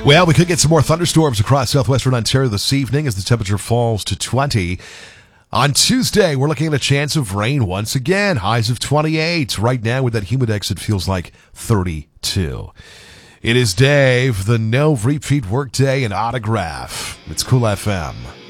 Well, we could get some more thunderstorms across southwestern Ontario this evening as the temperature falls to 20. On Tuesday, we're looking at a chance of rain once again. Highs of 28. Right now, with that humidex, it feels like 32. It is Dave, the no repeat workday and autograph. It's Cool FM.